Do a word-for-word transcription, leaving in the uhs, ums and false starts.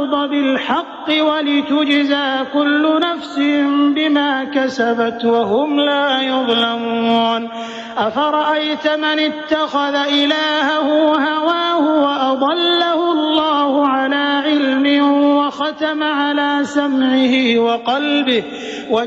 والأرض بالحق ولتجزى كل نفس بما كسبت وهم لا يظلمون. أفرأيت من اتخذ إلهه هواه وأضله الله على علم وختم على سمعه وقلبه